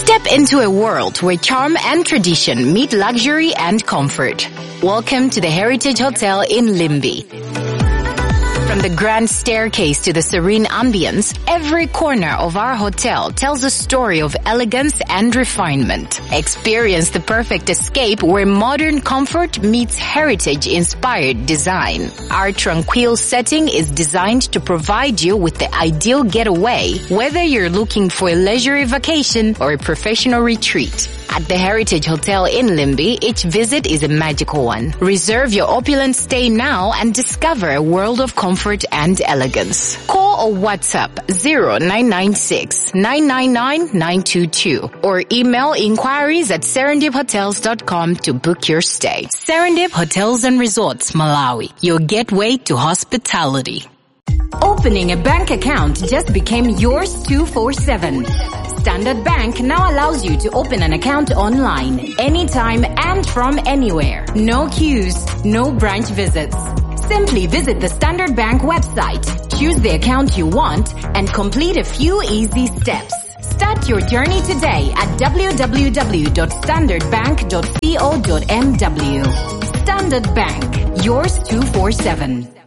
Step into a world where charm and tradition meet luxury and comfort. Welcome to the Heritage Hotel in Limbi. From the grand staircase to the serene ambience, every corner of our hotel tells a story of elegance and refinement. Experience the perfect escape where modern comfort meets heritage-inspired design. Our tranquil setting is designed to provide you with the ideal getaway, whether you're looking for a leisurely vacation or a professional retreat. At the Heritage Hotel in Limbi, each visit is a magical one. Reserve your opulent stay now and discover a world of comfort and elegance. Call or WhatsApp 0996 999 922 or email inquiries at serendiphotels.com to book your stay. Serendip Hotels and Resorts, Malawi, your gateway to hospitality. Opening a bank account just became yours 247. Standard Bank now allows you to open an account online, anytime and from anywhere. No queues, no branch visits. Simply visit the Standard Bank website, choose the account you want, and complete a few easy steps. Start your journey today at www.standardbank.co.mw. Standard Bank, yours 247.